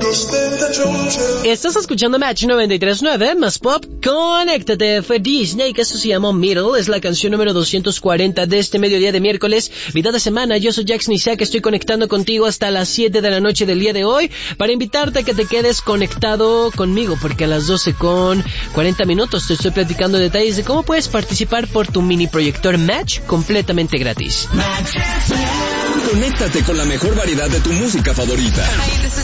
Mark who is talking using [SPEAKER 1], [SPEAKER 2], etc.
[SPEAKER 1] Estás escuchando Match 93.9 más pop. Conéctate. Fue Disney, que eso se llamó Middle. Es la canción número 240 de este mediodía de miércoles, mitad de semana. Yo soy Jax Nizak, estoy conectando contigo hasta las 7 de la noche del día de hoy para invitarte a que te quedes conectado conmigo, porque a las 12:40 te estoy platicando detalles de cómo puedes participar por tu mini proyector Match completamente gratis.
[SPEAKER 2] Conéctate con la mejor variedad de tu música favorita.